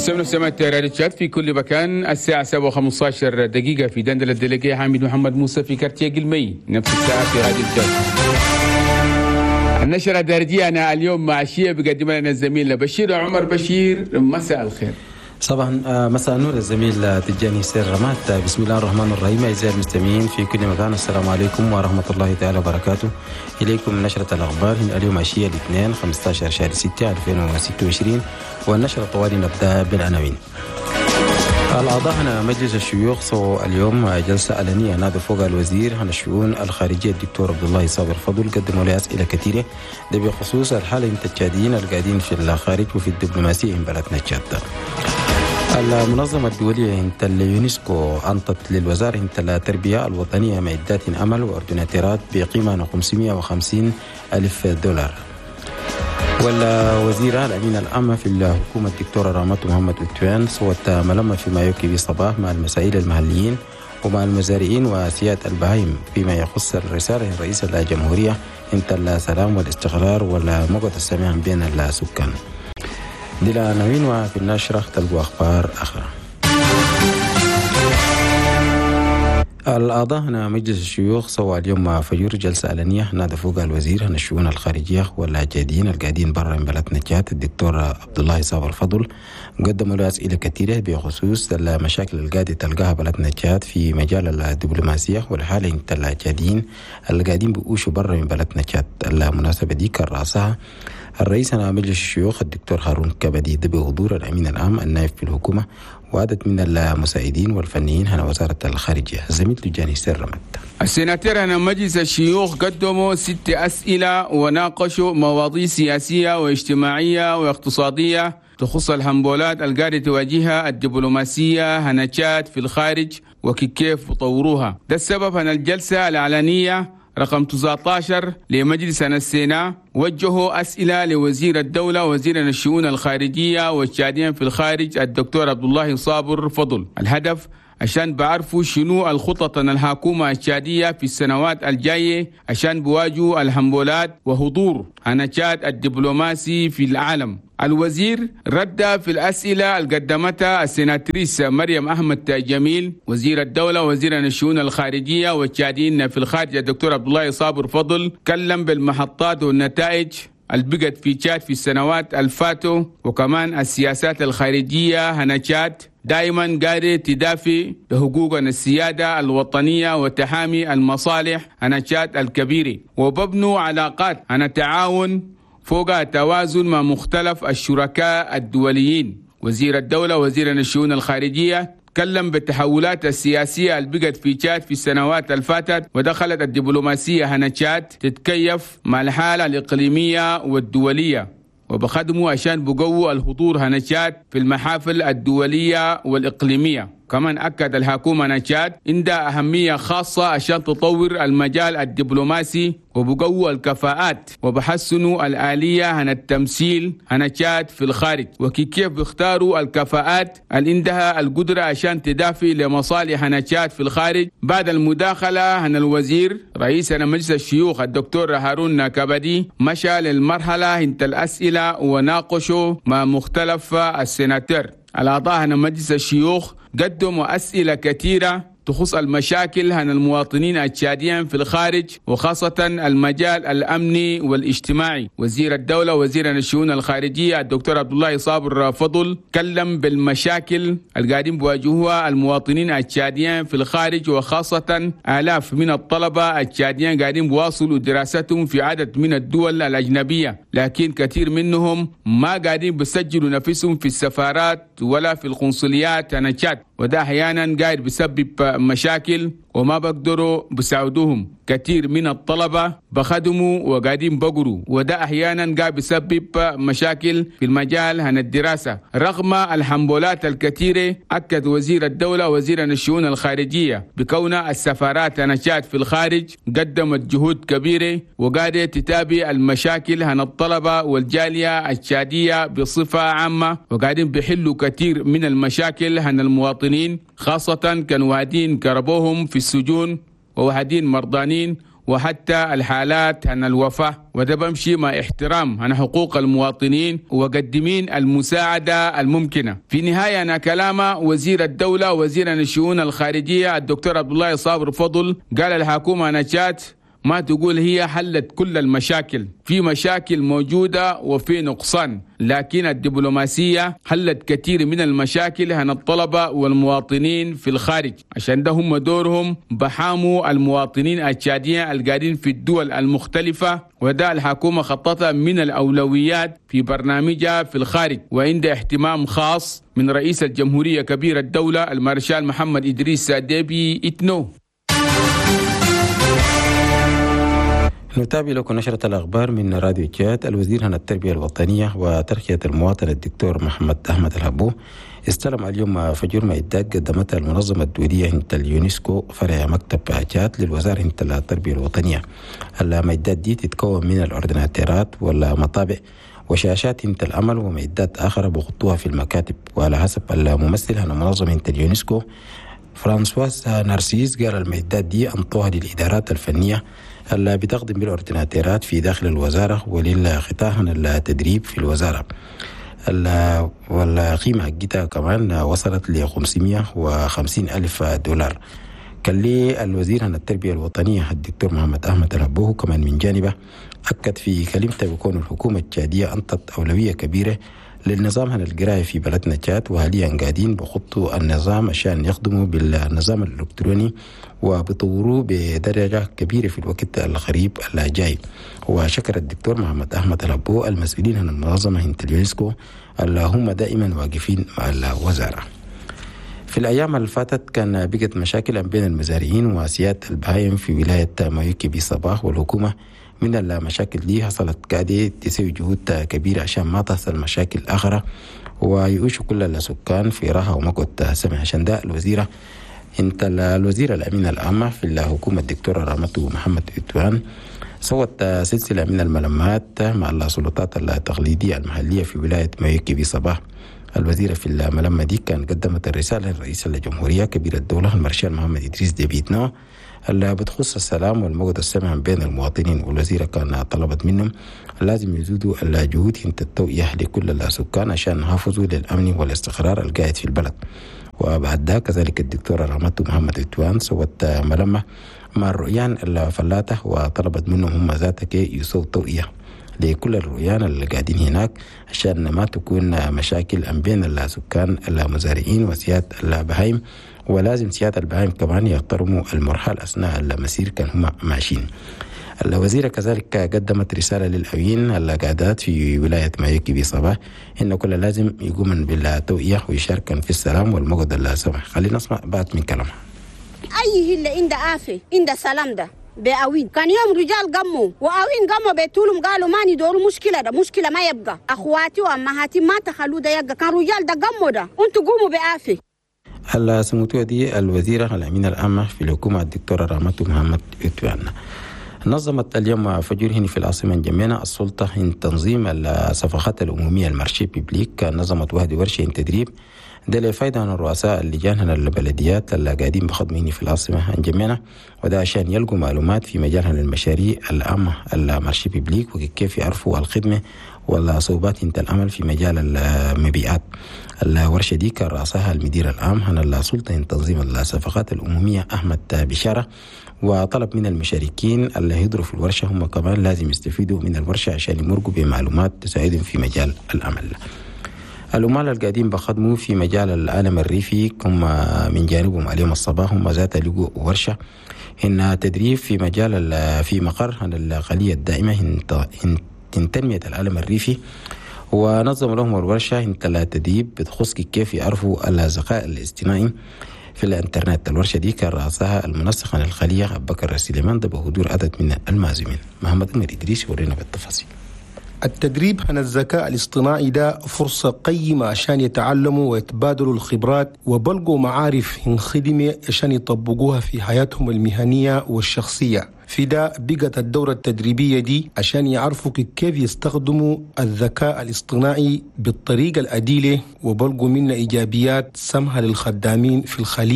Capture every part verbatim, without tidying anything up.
سمعنا سمعة راديو تشات في كل مكان. الساعة سبعة وخمسة عشر دقيقة في دندلة الدلقية حامد محمد موسى في كارتيه قلمي، نفس الساعة في راديو تشات. النشرة الدارجية أنا اليوم مع الشيء بقدم لنا الزميل بشير عمر. بشير مساء الخير. صباحا مساء النور الزميل تجاني سير رمات. بسم الله الرحمن الرحيم. أعزائي المستمعين في كل مكان، السلام عليكم ورحمة الله تعالى وبركاته. إليكم نشرة الأخبار اليوم عشية الاثنين خمسة عشر شهر ستة ألفين وستة وعشرين، والنشرة طوالي نبدأ بالعناوين. الأعضاء عن مجلس الشيوخ سووا اليوم جلسة علنية نادوا فوق الوزير عن الشؤون الخارجية الدكتور عبد الله صابر فضل. قدموا له أسئلة كثيرة ده بخصوص الحالة انت التشاديين القاعدين في الخارج وفي الدبلوماسية من بلدنا تشاد. المنظمة الدولية انت اليونسكو أنطت للوزارة انت التربية الوطنية معدات أمل وأردناتيرات بقيمة خمسمائة وخمسين ألف دولار. والوزيرة الأمين العام في الحكومة الدكتورة رامات محمد أتوان صوت ملمة فيما يوكي بصباح مع المسائل المحليين ومع المزارعين وسيادة البهايم فيما يخص الرسالة رئيس الجمهورية انت السلام والاستقرار والمقعد السميع بين السكان. دي العناوين، وفي النشرة تلقوا أخبار أخرى. الأعضاء من مجلس الشيوخ سووا اليوم فجور جلسة علنية نادى فوق الوزير عن الشؤون الخارجية واللاجئين القاعدين برا من بلدنا تشاد الدكتور عبد الله صابر فضل. قدموا له أسئلة كثيرة بخصوص المشاكل القاعدة تلقاها بلدنا تشاد في مجال الدبلوماسية والحالة انت اللاجئين القاعدين بيعيشوا برا من بلدنا تشاد. المناسبة دي كراسها الرئيس عن مجلس الشيوخ الدكتور هارون كبدي ده بحضور الأمين العام النائب في الحكومة وعدد من المساعدين والفنيين عن وزارة الخارجية. زميل تجاني سير رمت. السيناتير عن مجلس الشيوخ قدموا ست أسئلة وناقشوا مواضيع سياسية واجتماعية واقتصادية تخص الهمبولات القاعدة تواجهها الدبلوماسية هنشات في الخارج وكيف يطوروها. ده السبب أن الجلسة الإعلانية رقم تسعة عشر لمجلس السيناء وجهوا أسئلة لوزير الدولة وزير الشؤون الخارجية والشادين في الخارج الدكتور عبد الله صابر فضل. الهدف عشان بعرفوا شنو الخطط الحكومة الشادية في السنوات الجاية عشان بواجهوا الهمبولات وحضور هنشات الدبلوماسي في العالم. الوزير رد في الأسئلة اللي قدمتها السيناتريس مريم أحمد جميل وزير الدولة وزير الشؤون الخارجية والشادين في الخارج الدكتور عبد الله صابر فضل. كلم بالمحطات والنتائج البقت في تشاد في السنوات الفاتوا وكمان السياسات الخارجية هنشات دائما قاعدة تدافع بحقوقنا السيادة الوطنية وتحامي المصالح هنشات الكبيرة وببنوا علاقات عن التعاون فوق التوازن مع مختلف الشركاء الدوليين. وزير الدولة وزير الشؤون الخارجية تكلم بالتحولات السياسية اللي بقت في تشاد في السنوات الفاتت ودخلت الدبلوماسية هنشات تتكيف مع الحالة الإقليمية والدولية وبخدموا عشان بقووا الحضور هنشات في المحافل الدولية والإقليمية. كمان أكد الحكومة نشات عندها أهمية خاصة عشان تطور المجال الدبلوماسي وبقووا الكفاءات وبحسنوا الآلية عن التمثيل هنشات في الخارج وكيف بيختاروا الكفاءات اللي عندها القدرة عشان تدافع لمصالح هنشات في الخارج. بعد المداخلة عن الوزير رئيس مجلس الشيوخ الدكتور هارون كبدي مشى للمرحلة انت الأسئلة وناقشوا مع مختلف السيناتير. الأعضاء عن مجلس الشيوخ قدموا أسئلة كثيرة تخص المشاكل عن المواطنين التشاديين في الخارج وخاصة المجال الأمني والاجتماعي. وزير الدولة وزير الشؤون الخارجية الدكتور عبد الله صابر فضل كلم بالمشاكل القاعدين بواجهوها المواطنين التشاديين في الخارج وخاصة آلاف من الطلبة التشاديين قاعدين بواصلوا دراستهم في عدد من الدول الأجنبية لكن كثير منهم ما قاعدين بيسجلوا نفسهم في السفارات ولا في القنصليات عن تشاد وده أحيانا قاعد بسبب مشاكل وما بقدروا بساعدوهم. كثير من الطلبة بخدموا وقاعدين بقروا وده أحيانا قاعد بسبب مشاكل في المجال عن الدراسة. رغم الحمبولات الكثيرة أكد وزير الدولة وزير الشؤون الخارجية بكون السفارات نشات في الخارج قدمت جهود كبيرة وقاعدة تتابع المشاكل عن الطلبة والجالية التشادية بصفة عامة وقاعدين بيحلوا كثير من المشاكل عن المواطنين خاصة كانوا قاعدين كربوهم في السجون وواحدين مرضانين وحتى الحالات عن الوفاة، وده بمشي مع احترام عن حقوق المواطنين وقدمين المساعدة الممكنة. في نهاية أنا كلام وزير الدولة وزير الشؤون الخارجية الدكتور عبد الله صابر فضل قال الحكومة نجات ما تقول هي حلت كل المشاكل، في مشاكل موجودة وفي نقصان، لكن الدبلوماسية حلت كثير من المشاكل عن الطلبة والمواطنين في الخارج، عشان ده هم دورهم بحاموا المواطنين التشاديين القاعدين في الدول المختلفة، وده الحكومة خطتها من الأولويات في برنامجها في الخارج، وعند اهتمام خاص من رئيس الجمهورية كبير الدولة المارشال محمد إدريس ساديبي إتنو. نتابع لكم نشرة الأخبار من راديو تشاد. الوزير عن التربية الوطنية وترقية المواطن الدكتور محمد أحمد الهبو استلم اليوم فجر معدات قدمتها المنظمة الدولية هنت اليونسكو فرع مكتب تشاد للوزارة هنت التربية الوطنية. المعدات دي تتكون من الأورديناتيرات والمطابع وشاشات هنت الأمل ومعدات آخرى بخطوها في المكاتب. وعلى حسب الممثل عن منظمة هنت اليونسكو فرانسواس نارسيس قال المعدات دي أنطوها للإدارات الفنية اللي بتخدم بالأورديناتيرات في داخل الوزارة وللقطاع عن التدريب في الوزارة. والقيمة حقتها كمان وصلت ل خمسمائة وخمسين ألف دولار. كان لي الوزير عن التربية الوطنية الدكتور محمد أحمد الهبو كمان من جانبه أكد في كلمته بكون الحكومة التشادية أنطت أولوية كبيرة للنظام عن القراية في بلدنا تشاد، وحاليا قاعدين بخطوا النظام عشان يخدموا بالنظام الإلكتروني وبطوروه بدرجة كبيرة في الوقت القريب الجاي. وشكر الدكتور محمد أحمد الهبو المسؤولين عن المنظمة هنت اليونسكو اللي هم دائما واقفين مع الوزارة. في الأيام اللي فاتت كان بقت مشاكل بين المزارعين وسيادة البهايم في ولاية مايوكي بصباح، والحكومة من المشاكل دي حصلت قاعدة تسوي جهود كبيرة عشان ما تحصل مشاكل آخرة ويعيشوا كل السكان في راحة ومقعد سمح. عشان ده الوزيرة انت الوزيرة الأمينة العامة في الحكومة الدكتورة رامتو محمد إتوان سوت سلسلة من الملمات مع السلطات التقليدية المحلية في ولاية مايوكي بصباح. الوزيرة في الملمة دي كان قدمت الرسالة لرئيس الجمهورية كبير الدولة المارشال محمد إدريس ديبي إتنو اللي بتخص السلام والموعد السمع بين المواطنين. والوزيرة كان طلبت منهم لازم يزودوا الجهود هنت التوعية لكل السكان عشان يحافظوا للأمن والاستقرار القائد في البلد. وبعد ذلك كذلك الدكتورة رامتو محمد إتوان سوت ملمة مع الرؤيان الفلاتة وطلبت منهم هم ذاتك يسووا توعية لكل الرؤيان اللي قاعدين هناك عشان ما تكون مشاكل بين السكان المزارعين وسيادة البهايم. ولازم سيادة البهايم كمان يحترموا المرحل أثناء المسير كان هم ماشيين. الوزيرة كذلك قدمت رسالة للأوين القادات في ولاية مايوكي بصباح إن كل لازم يقومن بالتوعية ويشاركن في السلام والمقعد السمح. خلينا نسمع بعض من كلامها. أي اللي عند آفة عند السلام ده بأوين كان يوم رجال قموا وأوين قموا بيتولهم قالوا ما ندور مشكلة ده مشكلة ما يبقى أخواتي وأمهاتي ما تخلوا ده يبقى كان رجال ده قموا ده أنتوا قوموا بآفة. هلا سموتوا دي الوزيرة الأمينة العامة في الحكومة الدكتورة رامتو محمد إتوان. نظمت اليوم فجر هنا في العاصمة الجمينة السلطة من تنظيم الصفقات الأمومية المارشي بيبليك. نظمت وحدة ورشة تدريب ده لفايدة عن الرؤساء اللجان عن البلديات اللي قاعدين بخدمين في العاصمة الجمينة، وده عشان يلقوا معلومات في مجال المشاريع العامة المارشي بيبليك وكيف يعرفوا الخدمة والصعوبات انت العمل في مجال المبيعات. الورشة دي كان رأسها المدير العام عن السلطة من تنظيم الصفقات الأمومية أحمد بشارة، وطلب من المشاركين اللي يحضروا في الورشة هم كمان لازم يستفيدوا من الورشة عشان يمرقوا بمعلومات تساعدهم في مجال العمل. العمال القاعدين بخدموا في مجال العالم الريفي هم من جانبهم اليوم الصباح هم ذات لقوا ورشة إن تدريب في مجال في مقر عن الخلية الدائمة إن تنمية العالم الريفي، ونظم لهم الورشة إن تدريب بتخص كيف يعرفوا الذكاء الاصطناعي في الانترنت. الورشة دي كان رأسها المنسق عن الخلية أبو بكر سليمان ده بحضور عدد من المعزومين. محمد عمر إدريس يورينا بالتفاصيل. التدريب عن الذكاء الاصطناعي ده فرصة قيمة عشان يتعلموا ويتبادلوا الخبرات وبلغوا معارف من خدمة عشان يطبقوها في حياتهم المهنية والشخصية. في ده بقت الدورة التدريبية دي عشان يعرفوا كيف يستخدموا الذكاء الاصطناعي بالطريقة العديلة وبلغوا منها إيجابيات سمحة للخدامين في الخلية.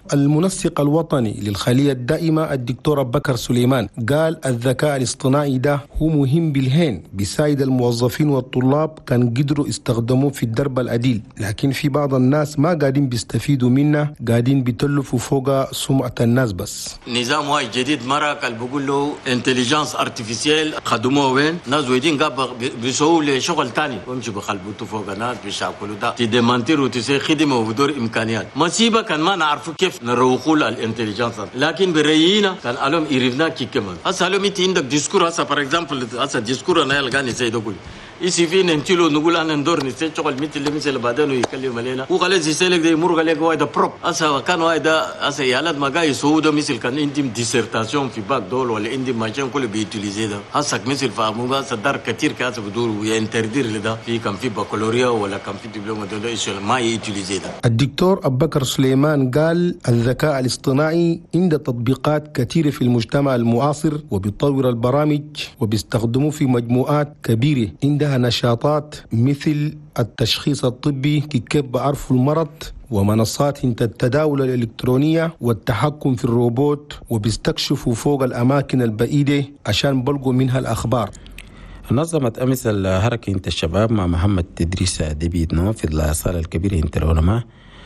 المنسق الوطني للخلية الدائمة الدكتور أبو بكر سليمان قال الذكاء الاصطناعي ده هو مهم بالهين بيساعد الموظفين والطلاب كان قدروا يستخدموه في الدرب العديل، لكن في بعض الناس ما قاعدين بيستفيدوا منه، قاعدين بيتلفوا فوق سمعة الناس بس. نظام واحد جديد مرة قال بقول له انتليجنس ارتفيسيال خدموه وين؟ ناس ويدين قاب بيسووا شغل تاني ويمشي بخلبوتو فوق ناس بيشاكلوا ده تدمنتير وتسي خدمة وبدور إمكانيات. مصيبة كان ما نعرف كيف نروقوا الانتليجنس، لكن برينا كان علوم يريفنا كي كمان. هسا علوم يتي عندك ديسكور هسا for example هسا ديسكور أنا يلقاني سيد أقول يسي في ننتيلو نقول أنا ندور نسيت شغل مثل اللي مثل بعدين ويكلم علينا وقالت يسألك ده يمر قالك وايد بروب هسا كان وايد هسا يالد ما جاي سوده مثل كان عندهم ديسرتاسيون في باك دول ولا عندهم ماشين كله بيتوليزي ده هسا مثل فهموها هسا دار كتير كاسة بدور وينتردير لده في كان في بكالوريا ولا كان في دبلومة ده إيش ما يتوليزي ده. الدكتور أبو بكر سليمان قال الذكاء الاصطناعي عنده تطبيقات كثيرة في المجتمع المعاصر وبيطور البرامج وبيستخدموه في مجموعات كبيرة عندها نشاطات مثل التشخيص الطبي كيف بعرفوا المرض ومنصات التداول الإلكترونية والتحكم في الروبوت وبيستكشفوا فوق الأماكن البعيدة عشان بلغوا منها الأخبار. نظمت أمس الحركة انت الشباب مع محمد إدريس ديبي إتنو في الصالة الكبيرة انت العلماء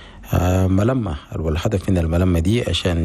ملمة، والهدف من الملمة دي عشان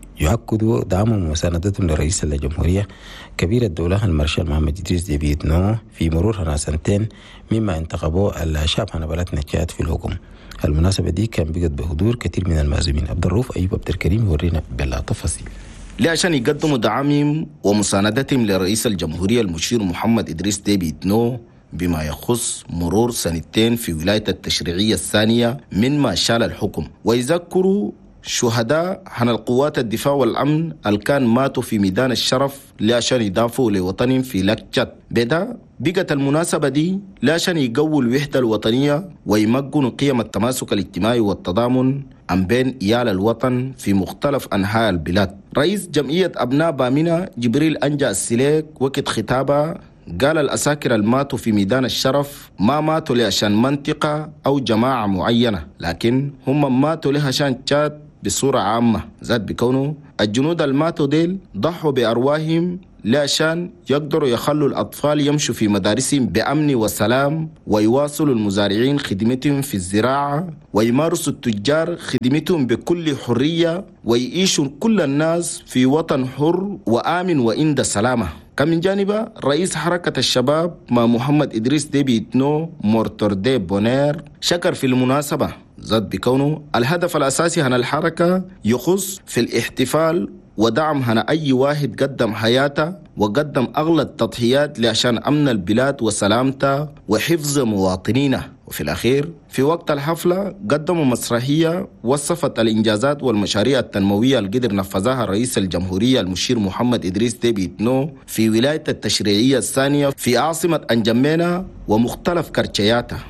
يؤكدوا دعمهم ومساندتهم لرئيس الجمهورية كبير الدولة المارشال محمد إدريس ديبي إتنو في مرور سنتين مما انتخبوه الشعب هنبلتنا تشاد في الحكم. المناسبة دي كان بقت بحضور كثير من المعزومين. عبد الرؤوف أيوب عبد الكريم يورينا بالتفاصيل. لعشان يقدموا دعمهم ومساندتهم لرئيس الجمهورية المشير محمد إدريس ديبي إتنو بما يخص مرور سنتين في ولاية التشريعية الثانية من ما شال الحكم، ويذكروا شهداء عن القوات الدفاع والأمن الكان ماتوا في ميدان الشرف لعشان يدافعوا لوطنهم في لكتشات. بدا بقت المناسبة دي لعشان يقووا الوحدة الوطنية ويمكنوا قيم التماسك الاجتماعي والتضامن عن بين إيال الوطن في مختلف أنحاء البلاد. رئيس جمعية أبناء بامنة جبريل أنجا السليك وقت خطابه قال الأساكر الماتوا في ميدان الشرف ما ماتوا لعشان منطقة أو جماعة معينة، لكن هم ماتوا لها عشان تشاد بصورة عامة، ذات بكونه الجنود الماتوا ديل ضحوا بأرواحهم لعشان يقدروا يخلوا الأطفال يمشوا في مدارسهم بأمن وسلام، ويواصلوا المزارعين خدمتهم في الزراعة، ويمارسوا التجار خدمتهم بكل حرية، ويعيشوا كل الناس في وطن حر وآمن وعند سلامة. كان من جانبه رئيس حركة الشباب مع محمد إدريس ديبي إتنو مورتوردي بونير شكر في المناسبة ذات بكونه الهدف الأساسي عن الحركة يخص في الاحتفال ودعم هنا أي واحد قدم حياته وقدم أغلى التضحيات لعشان أمن البلاد وسلامته وحفظ مواطنينه. وفي الأخير في وقت الحفلة قدموا مسرحية وصفت الإنجازات والمشاريع التنموية اللي قدر نفذها رئيس الجمهورية المشير محمد إدريس ديبي إتنو في ولاية التشريعية الثانية في عاصمة أنجمينا ومختلف كرتشياتها.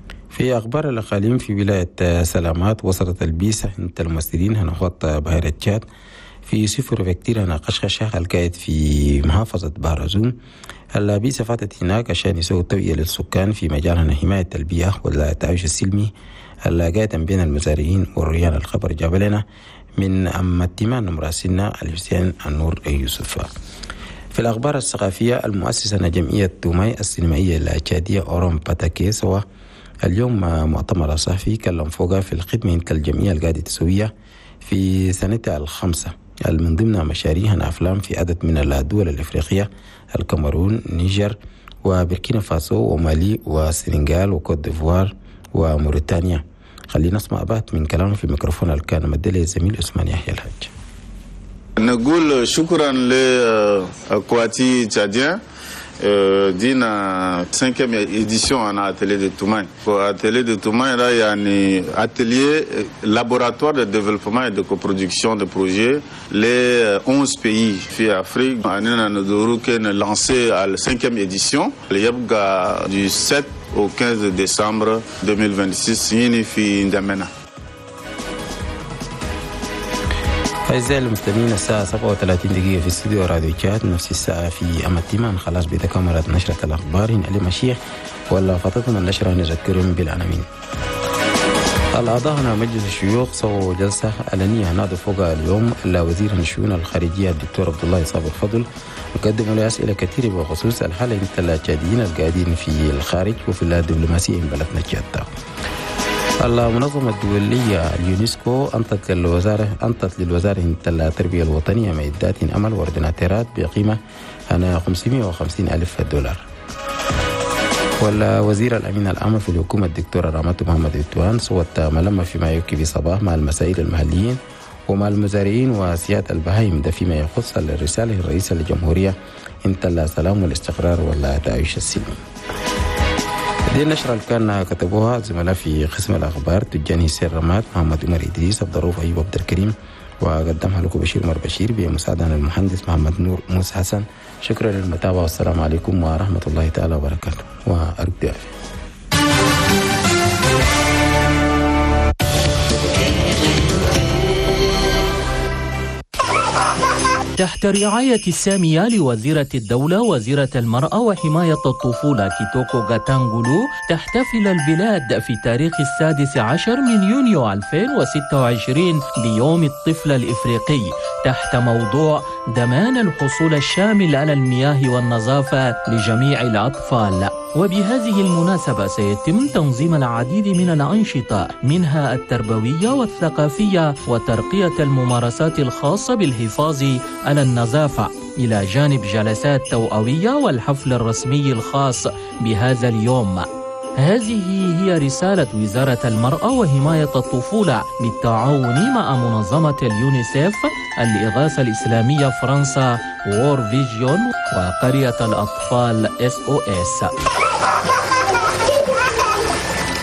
في أخبار الأقاليم في ولاية سلامات وصلت البيسة انت الممثلين هنخوط بحيرة تشاد في سفر كتير هنا قشقشة القائد في محافظة بارزون. البيسة فاتت هناك عشان يسوي توعية للسكان في مجال هنا حماية البيئة والتعايش السلمي القائد بين المزارعين والريان. الخبر جاب لنا من أم التيمان مراسلنا الحسين النور يوسف. في الأخبار الثقافية المؤسسة جمعية توماي السينمائية التشادية أورام باتاكي سوا اليوم مؤتمر صحفي كلم فوقها في الخدمة كالجمعية القاعدة تسويها في سنتها الخمسة من ضمن مشاريعها أفلام في عدد من الدول الإفريقية الكاميرون نيجر وبوركينا فاسو ومالي وسنغال وكوت ديفوار وموريتانيا. خلينا نسمع بات من كلامه في الميكروفون اللي كان مدلي الزميل عثمان يحيى الحاج. نقول شكرا لكواتي تشاديان دينا cinquième édition en atelier de Toumaï. Pour atelier de Toumaï là, il y a un atelier laboratoire de développement et de coproduction de projets les onze pays في Afrique. On a lancé à la cinquième édition. Il y a du sept au quinze décembre deux mille vingt-six في N'Djamena. أعزائي المستمعين الساعة سبعة وثلاثين دقيقة في استوديو راديو تشاد، نفس الساعة في أم التيمان. خلاص بتكملت نشرة الأخبار علي مشيخ ولا فاتتهم النشرة نذكرهم بالعناوين. الأعضاء من مجلس الشيوخ سووا جلسة علنية نادوا فوقها اليوم وزير الشؤون الخارجية الدكتور عبد الله صابر الفضل وقدموا له أسئلة كثيرة بخصوص الحالة التشاديين القاعدين في الخارج وفي الدبلوماسية من بلدنا تشاد. المنظمة الدولية اليونسكو أنطت للوزارة أنطت للوزارة التربية الوطنية معدات أمل وأورديناتيرات بقيمة خمسمائة وخمسين ألف دولار. والوزير الأمين العام في الحكومة الدكتورة رامته محمد التوان صوت ملمة فيما يبكي بصباح مع المسائل المحليين ومع المزارعين وسيادة البهايم ده فيما يخص الرسالة للرئيس الجمهورية انت السلام والاستقرار والتعايش السلمي. دي النشرة اللي كان كتبوها زملاء في قسم الأخبار تجاني سير رمات محمد عمر إدريس عبد الرؤوف أيوب عبد الكريم وقدمها لكم بشير مر بشير بمساعدة المهندس محمد نور موسى حسن. شكرا للمتابعة والسلام عليكم ورحمة الله تعالى وبركاته وأرجو تحت الرعاية السامية لوزيرة الدولة وزيرة المرأة وحماية الطفولة كيتوكو غاتانغولو تحتفل البلاد في تاريخ السادس عشر من يونيو ألفين وستة وعشرين بيوم الطفل الإفريقي تحت موضوع ضمان الحصول الشامل على المياه والنظافة لجميع الأطفال. وبهذه المناسبة سيتم تنظيم العديد من الأنشطة منها التربوية والثقافية وترقية الممارسات الخاصة بالحفاظ على النظافة إلى جانب جلسات توأوية والحفل الرسمي الخاص بهذا اليوم. هذه هي رسالة وزارة المرأة وحماية الطفولة بالتعاون مع منظمة اليونيسيف، الإغاثة الإسلامية فرنسا، وور فيجيون وقرية الأطفال إس أو إس.